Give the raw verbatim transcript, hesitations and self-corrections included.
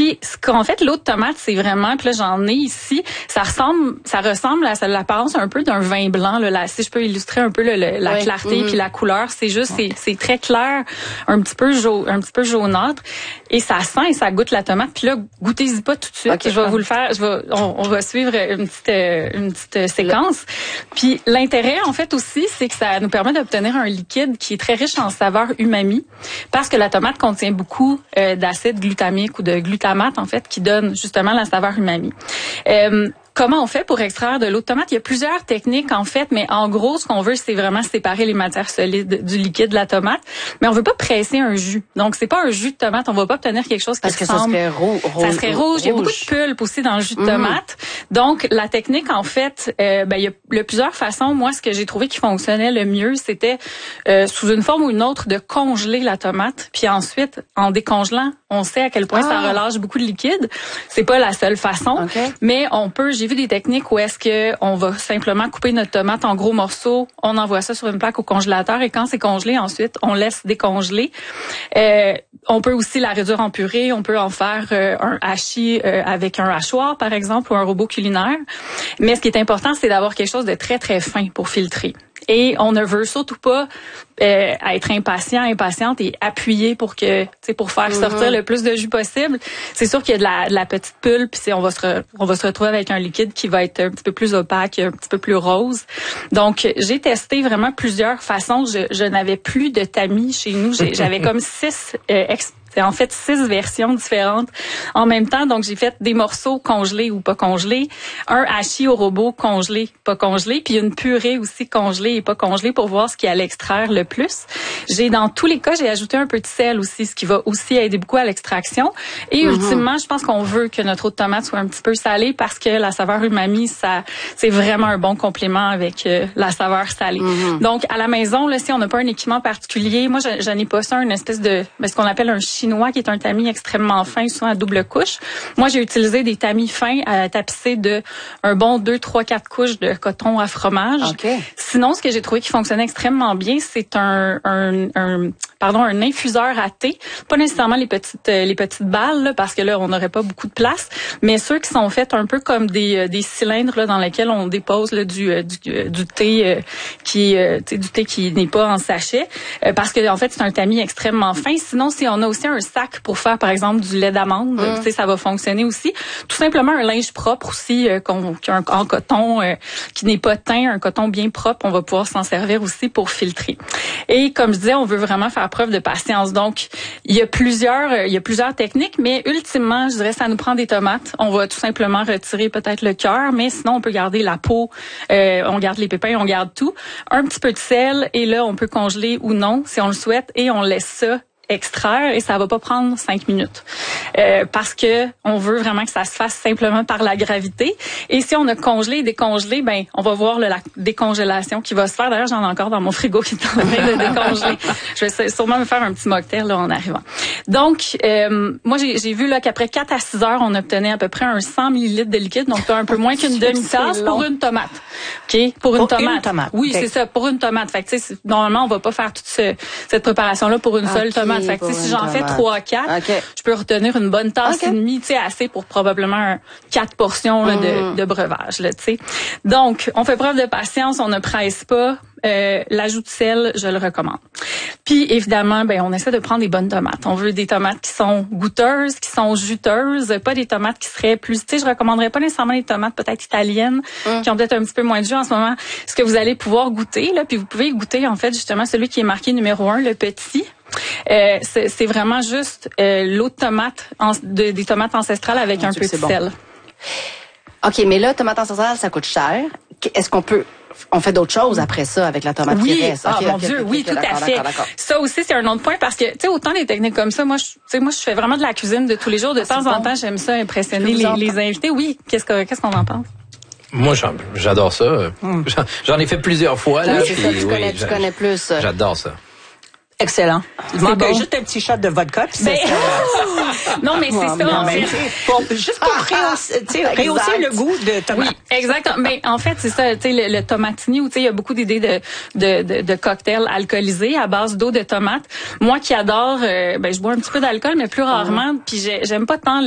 Puis, ce qu'en fait, l'eau de tomate, c'est vraiment, puis là, j'en ai ici, ça ressemble, ça ressemble à, ça a l'apparence un peu d'un vin blanc, là, là, si je peux illustrer un peu le, le, la oui. clarté mm-hmm. puis la couleur, c'est juste, c'est, c'est très clair, un petit peu jaune, un petit peu jaunâtre, et ça sent et ça goûte la tomate. Puis là, goûtez-y pas tout de suite. Okay. Je vais vous le faire, je vais, on, on va suivre une petite, une petite séquence. Puis l'intérêt, en fait, aussi, c'est que ça nous permet d'obtenir un liquide qui est très riche en saveurs umami, parce que la tomate contient beaucoup euh, d'acide glutamique ou de glutamate, en fait, qui donne justement la saveur umami. Euh, Comment on fait pour extraire de l'eau de tomate? Il y a plusieurs techniques, en fait, mais en gros, ce qu'on veut, c'est vraiment séparer les matières solides du liquide de la tomate. Mais on veut pas presser un jus. Donc, c'est pas un jus de tomate. On va pas obtenir quelque chose qui Parce que ressemble... ça serait rouge. Ça serait rouge. rouge. Il y a beaucoup de pulpe aussi dans le jus de tomate. Mm. Donc, la technique, en fait, euh, ben, il y a, il y a plusieurs façons. Moi, ce que j'ai trouvé qui fonctionnait le mieux, c'était euh, sous une forme ou une autre de congeler la tomate. Puis ensuite, en décongelant, on sait à quel point ah. ça relâche beaucoup de liquide. C'est pas la seule façon. Okay. Mais on peut... J'ai vu des techniques où est-ce que on va simplement couper notre tomate en gros morceaux, on envoie ça sur une plaque au congélateur et quand c'est congelé, ensuite, on laisse décongeler. Euh, on peut aussi la réduire en purée, on peut en faire euh, un hachis euh, avec un hachoir, par exemple, ou un robot culinaire. Mais ce qui est important, c'est d'avoir quelque chose de très, très fin pour filtrer. Et on ne veut surtout pas euh, être impatient, impatiente et appuyer pour que, tu sais, pour faire sortir mm-hmm. le plus de jus possible. C'est sûr qu'il y a de la, de la petite pulpe, puis on va se, re, on va se retrouver avec un liquide qui va être un petit peu plus opaque, un petit peu plus rose. Donc, j'ai testé vraiment plusieurs façons. Je, je n'avais plus de tamis chez nous. J'ai, j'avais comme six euh, ex- C'est en fait six versions différentes en même temps. Donc, j'ai fait des morceaux congelés ou pas congelés, un hachis au robot congelé, pas congelé, puis une purée aussi congelée et pas congelée pour voir ce qui allait extraire le plus. J'ai, dans tous les cas, j'ai ajouté un peu de sel aussi, ce qui va aussi aider beaucoup à l'extraction. Et mm-hmm. ultimement, je pense qu'on veut que notre eau de tomate soit un petit peu salée parce que la saveur umami, ça, c'est vraiment un bon complément avec euh, la saveur salée. Mm-hmm. Donc, à la maison, là, si on n'a pas un équipement particulier, moi, je, je n'ai pas ça, une espèce de, ben, ce qu'on appelle un chinois, qui est un tamis extrêmement fin, souvent à double couche. Moi, j'ai utilisé des tamis fins à tapisser de un bon deux, trois, quatre couches de coton à fromage. Okay. Sinon, ce que j'ai trouvé qui fonctionnait extrêmement bien, c'est un, un, un pardon, un infuseur à thé. Pas nécessairement les petites, les petites balles, là, parce que là, on n'aurait pas beaucoup de place, mais ceux qui sont faits un peu comme des, des cylindres là, dans lesquels on dépose là, du, du, du thé euh, qui, euh, du thé qui n'est pas en sachet, euh, parce que en fait, c'est un tamis extrêmement fin. Sinon, si on a aussi un sac pour faire, par exemple, du lait d'amande, mmh. tu sais, ça va fonctionner aussi. Tout simplement un linge propre aussi, euh, qu'on, qu'un, en coton euh, qui n'est pas teint, un coton bien propre, on va pouvoir s'en servir aussi pour filtrer. Et comme je disais, on veut vraiment faire preuve de patience. Donc, il y a plusieurs, euh, il y a plusieurs techniques, mais ultimement, je dirais, ça nous prend des tomates. On va tout simplement retirer peut-être le cœur, mais sinon, on peut garder la peau, euh, on garde les pépins, on garde tout. Un petit peu de sel, et là, on peut congeler ou non, si on le souhaite, et on laisse ça extraire et ça va pas prendre cinq minutes euh, parce que on veut vraiment que ça se fasse simplement par la gravité. Et si on a congelé et décongelé, ben on va voir le, la décongélation qui va se faire. D'ailleurs, j'en ai encore dans mon frigo qui est en train de décongeler. Je vais sûrement me faire un petit mocktail là en arrivant. Donc, euh, moi j'ai, j'ai vu là qu'après quatre à six heures, on obtenait à peu près un cent millilitres de liquide, donc un peu moins qu'une demi-tasse pour une tomate. OK, pour une pour tomate. Une tomate. Oui, okay. c'est ça, pour une tomate. Fait que tu sais, normalement on va pas faire toute ce, cette préparation là pour une okay. seule tomate. Fait que, si j'en tomate. fais trois quatre, okay. je peux retenir une bonne tasse okay. et demie, tu sais, assez pour probablement un, quatre portions là, de, mm. de breuvage, là, tu sais. Donc, on fait preuve de patience, on ne presse pas. Euh, l'ajout de sel, je le recommande. Puis évidemment, ben on essaie de prendre des bonnes tomates. On veut des tomates qui sont goûteuses, qui sont juteuses, pas des tomates qui seraient plus. Tu sais, je recommanderais pas nécessairement les tomates peut-être italiennes mm. qui ont peut-être un petit peu moins de jus en ce moment. Ce que vous allez pouvoir goûter là, puis vous pouvez goûter en fait justement celui qui est marqué numéro un, le petit. Euh, c'est, c'est vraiment juste euh, l'eau de tomate, en, de, des tomates ancestrales avec Mon un Dieu, peu de bon. sel. OK, mais là, tomate ancestrale, ça coûte cher. Est-ce qu'on peut... On fait d'autres choses après ça avec la tomate oui. qui reste. Ah, okay, mon okay, Dieu, okay, oui, okay, tout d'accord, à fait. D'accord, d'accord. Ça aussi, c'est un autre point parce que, tu sais, autant des techniques comme ça, moi, je, tu sais, moi, je fais vraiment de la cuisine de tous les jours. De ah, temps en bon. temps, j'aime ça impressionner les, les invités. Oui, qu'est-ce que, qu'est-ce qu'on en pense? Moi, j'en, j'adore ça. Hum. J'en, j'en ai fait plusieurs fois. Là, c'est ça, tu, oui, connais, tu connais plus. J'adore ça. Excellent. Il manque bon. juste un petit shot de vodka. Puis mais... non, mais c'est ouais, ça. Non, mais... Pour, juste pour ah, rehausser, ah, rehausser le goût de tomate. Oui, exactement. Mais en fait, c'est ça. Tu sais, le, le tomatini, où tu sais, il y a beaucoup d'idées de, de, de, de cocktails alcoolisés à base d'eau de tomate. Moi qui adore, euh, ben je bois un petit peu d'alcool, mais plus rarement. Puis j'aime pas tant